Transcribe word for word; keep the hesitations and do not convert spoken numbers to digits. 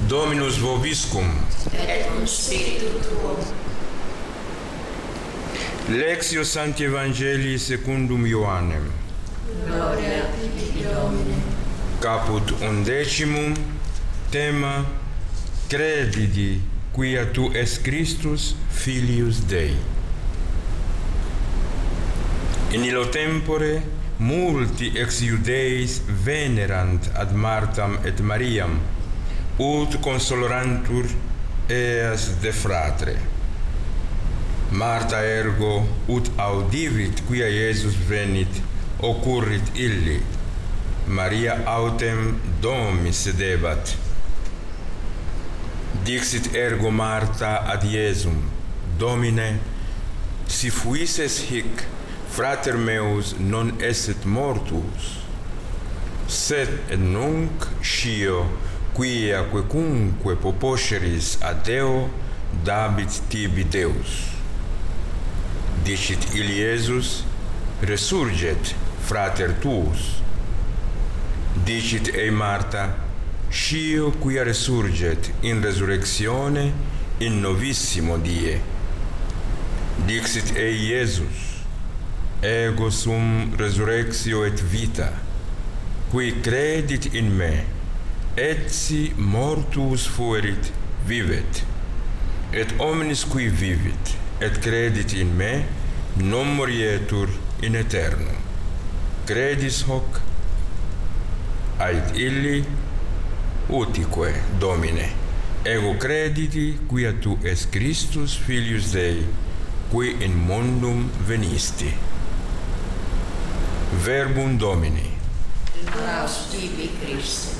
Dominus vobiscum. Et cum spiritu tuo. Lectio Sancti Evangelii secundum Ioannem. Gloria tibi, Domine. Caput undecimum, tema Credidi quia tu es Christus, Filius Dei. In illo tempore multi ex Iudeis venerant ad Martam et Mariam, ut consolorantur eas de fratre. Marta ergo, ut audivit quia Iesus venit, occurrit illi. Maria autem domi sedebat. Dixit ergo Marta ad Iesum, Domine, si fuisses hic, frater meus non esset mortus, sed et nunc scio, quia quecunque poposceris ad Deo, dabit tibi Deus. Dicit illi Iesus, resurget frater tuus. Dicit ei Marta, scio quia resurget in resurrectione in novissimo die. Dixit ei Iesus, ego sum resurrectio et vita, qui credit in me, etsi mortuus fuerit, vivet, et omnis qui vivit, et credit in me, non morietur in aeternum. Credis hoc? Ait illi, utique, Domine, ego crediti quia tu es Christus Filius Dei, qui in mundum venisti. Verbum Domini. Laus tibi, Christe.